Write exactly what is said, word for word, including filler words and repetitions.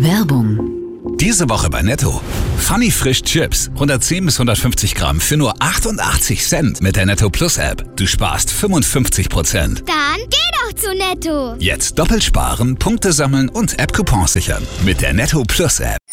Werbung. Diese Woche bei Netto. Funny Frisch Chips. hundertzehn bis hundertfünfzig Gramm für nur achtundachtzig Cent mit der Netto Plus App. Du sparst fünfundfünfzig Prozent. Dann geh doch zu Netto. Jetzt doppelt sparen, Punkte sammeln und App-Coupons sichern. Mit der Netto Plus App.